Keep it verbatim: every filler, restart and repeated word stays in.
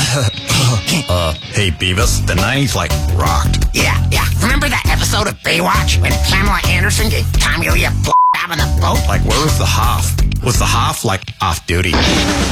uh, hey, Beavis, the nineties, like, rocked. Yeah, yeah. Remember that episode of Baywatch when Pamela Anderson gave Tommy Lee a b*** out on the boat? Like, where was the Hoff? Was the Hoff, like, off duty?